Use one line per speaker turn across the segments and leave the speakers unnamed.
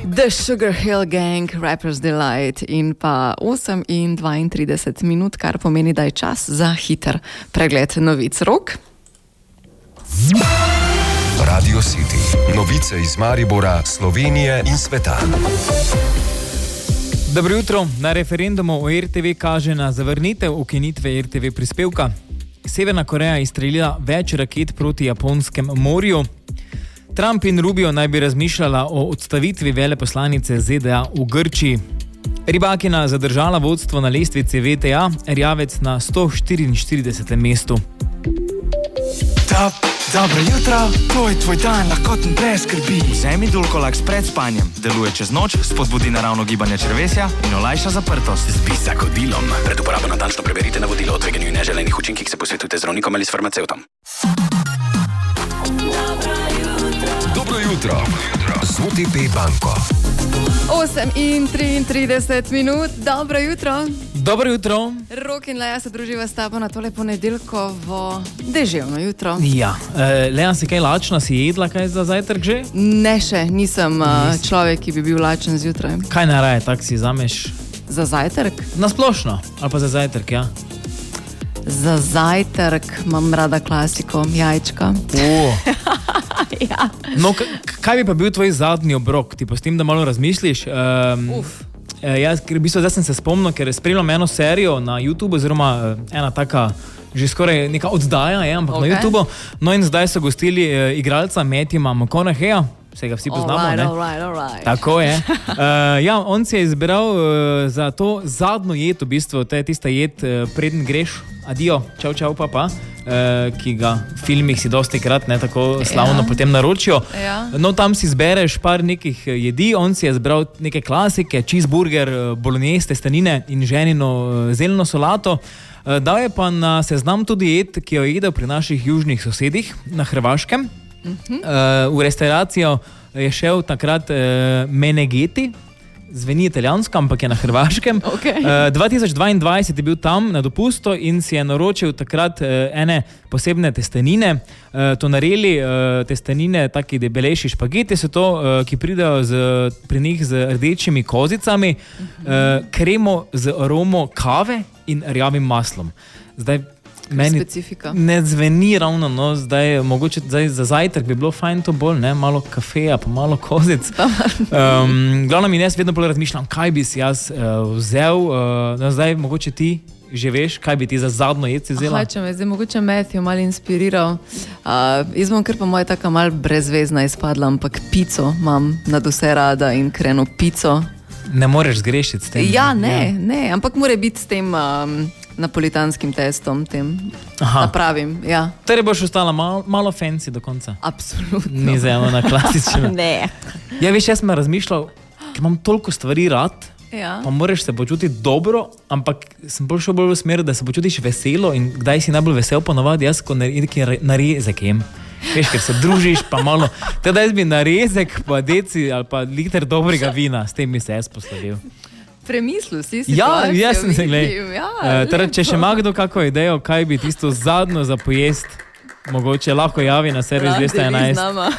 The Sugar Hill Gang, Rapper's Delight in pa 8 in 32 minut, kar pomeni, da je čas za hiter pregled novic. Rok?
Radio City. Novice iz Maribora, Slovenije in sveta.
Dobro jutro. Na referendumu o RTV kaže na zavrnitev ukinitve RTV prispevka. Severna Koreja je izstrelila več raket proti Japonskem morju. Trump in Rubio naj bi razmišljala o odstavitvi veleposlanice ZDA v Grčiji. Ribakina zadržala vodstvo na lestvici VTA, Erjavec na 144. mestu.
Dobro jutro, to je tvoj dan, lahkoten brez skrbi. Vzemi Dulcolax pred spanjem. Deluje čez noč, spodbudi naravno gibanje črevesja in olajša zaprtost.
Zbi za kodilom. Pred uporabo natančno preberite navodilo o tveganju in neželenih učinkih, se posvetujte z zdravnikom ali s farmacevtom.
Dobro jutro. Z OTP Banko.
8 in 33 minut, dobro jutro.
Dobro jutro.
Rok in Leja se druživa s tabo na tole ponedeljkovo deževno jutro.
Ja, Leja, si kaj lačna, si jedla kaj za zajtrk že?
Ne še, nisem človek, ki bi bil lačen zjutraj.
Kaj naraje, tak si zameš?
Za zajtrk?
Nasplošno, ali pa za zajtrk, ja?
Za zajtrk imam rada klasiko, jajčka. Ja.
No, kaj bi pa bil tvoj zadnji obrok? Ti pa s tem, da malo razmisliš? Jaz, v bistvu, zdaj sem se spomnil, ker spremljam eno serijo na YouTube, oziroma ena taka, že skoraj neka oddaja, ampak na YouTube. No in zdaj so gostili igralca Matthewa McConaugheyja, vse ga vsi poznamo, ne?
Alright.
Tako je. Ja, on si je izbral za to zadnjo jed, v bistvu, to je tista jed, preden greš, adijo, čau, pa. Ki ga v filmih si dosti krat ne tako slavno potem naročijo. No, tam si zbereš par nekih jedi, on si je zbral neke klasike, cheeseburger, bolognese, testenine in ženino zeljno solato. Dal je pa na seznam tudi jed, ki jo je jedel pri naših južnih sosedih na Hrvaškem. V restauracijo je šel takrat Menegeti. Zveni italijansko, ampak je na Hrvaškem. 2022 je bil tam na dopustu in si je naročil takrat ene posebne testenine. Tonareli testenine, taki debelejši špageti so to, ki pridejo pri njih z rdečimi kozicami, kremo z aromo kave in rjavim maslom. Zdaj, meni
specifika
ne zveni ravno, no, zdaj mogoče za zajtrk bi bilo fajn to bolj, ne, malo kafeja, pa malo kozic. Glavno mi jaz vedno bolj razmišljam, kaj bi si jaz vzel, no, zdaj mogoče ti že veš, kaj bi ti za zadnjo jed si vzela?
Če me zdaj mogoče Matthew malo inspiriral. Jaz bom kar pa moja taka malo brezvezna izpadla, ampak pico imam nad vse rada in kreno pico.
Ne moreš zgrešiti s tem?
Ja, ne, ampak mora biti s tem napolitanskim testom, tem napravim, ja.
Torej boš ostala malo fancy do konca?
Absolutno.
Ni za eno na klasično.
Ne.
Ja, veš, jaz sem razmišljal, ker imam toliko stvari rad, pa moraš se počutiti dobro, ampak sem šel bolj v smer, da se počutiš veselo in kdaj si najbolj vesel ponovadi, jaz ko narezek jem. Veš, ker se družiš, pa malo, teda jaz bi narezek, pa deci ali pa liter dobrega vina, s tem bi se jaz poslovil.
Premislil si situacijo.
Ja, jaz sem se, glej. Če še ima kdo kako idejo, kaj bi tisto zadnjo za pojest, mogoče lahko javi na servis 211.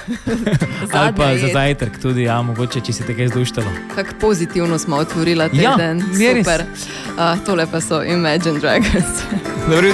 Ali pa za zajtrk tudi, ja, mogoče, če si te kaj zduštalo. Kako
pozitivno smo otvorila teden.
Ja,
super. Tole pa so Imagine Dragons.